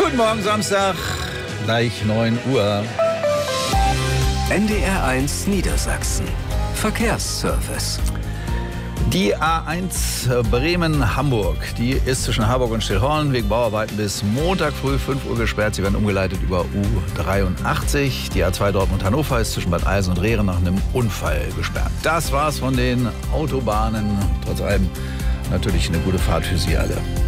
Guten Morgen, Samstag, gleich 9 Uhr. NDR1 Niedersachsen. Verkehrsservice. Die A1 Bremen-Hamburg, die ist zwischen Harburg und Stillhorn wegen Bauarbeiten bis Montag früh 5 Uhr gesperrt. Sie werden umgeleitet über U83. Die A2 Dortmund-Hannover ist zwischen Bad Eilsen und Rehren nach einem Unfall gesperrt. Das war's von den Autobahnen. Trotz allem natürlich eine gute Fahrt für Sie alle.